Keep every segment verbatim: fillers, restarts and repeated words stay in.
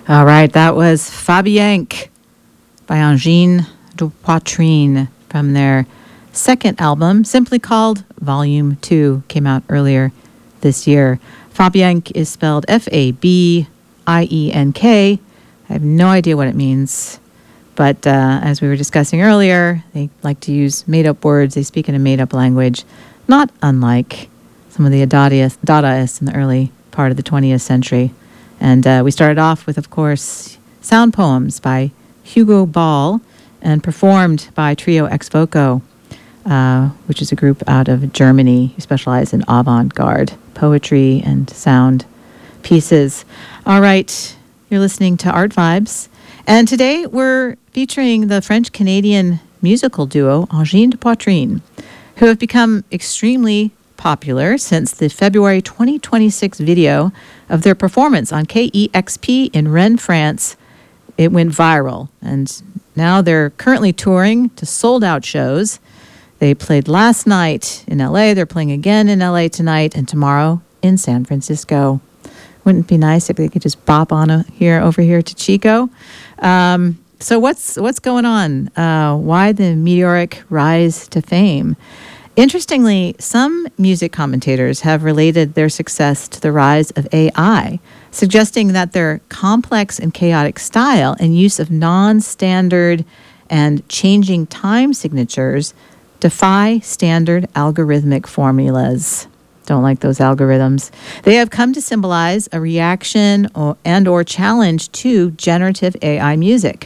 All right, that was Fabienque by Angine de Poitrine from their second album, simply called Volume two, came out earlier this year. Fabienque is spelled F A B I E N K. I have no idea what it means, but uh, as we were discussing earlier, they like to use made-up words. They speak in a made-up language, not unlike some of the Dadaists Dadaists in the early part of the twentieth century. And uh, we started off with, of course, Sound Poems by Hugo Ball and performed by Trio Ex Voco, uh, which is a group out of Germany who specialize in avant-garde poetry and sound pieces. All right, you're listening to Art Vibes. And today we're featuring the French-Canadian musical duo Angine de Poitrine, who have become extremely popular since the February twenty twenty-six video of their performance on K E X P in Rennes, France. It went viral, and now they're currently touring to sold-out shows. They played last night in L A. They're playing again in L A tonight and tomorrow in San Francisco. Wouldn't it be nice if they could just bop on a, here over here to Chico? Um, so what's what's going on? Uh, why the meteoric rise to fame? Interestingly, some music commentators have related their success to the rise of A I, suggesting that their complex and chaotic style and use of non-standard and changing time signatures defy standard algorithmic formulas. Don't like those algorithms. They have come to symbolize a reaction or, and or challenge to generative A I music.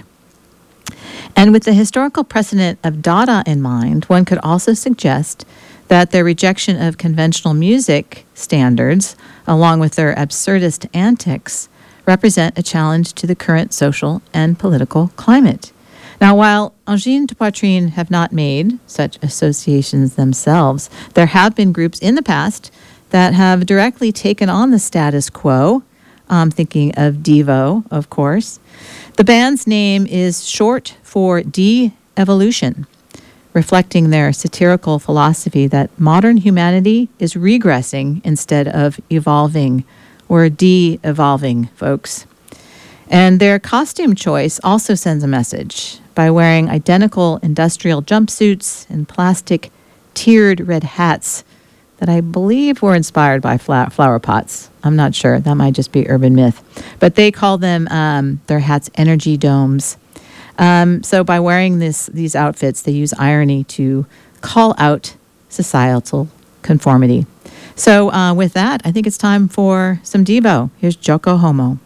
And with the historical precedent of Dada in mind, one could also suggest that their rejection of conventional music standards, along with their absurdist antics, represent a challenge to the current social and political climate. Now, while Angine de Poitrine have not made such associations themselves, there have been groups in the past that have directly taken on the status quo. I'm thinking of Devo, of course. The band's name is short for De-Evolution, reflecting their satirical philosophy that modern humanity is regressing instead of evolving. We're de-evolving, folks. And their costume choice also sends a message by wearing identical industrial jumpsuits and plastic tiered red hats that I believe were inspired by fla- flower pots. I'm not sure. That might just be urban myth. But they call them, um, their hats, energy domes. Um, so by wearing this, these outfits, they use irony to call out societal conformity. So uh, with that, I think it's time for some Devo. Here's Joko Homo.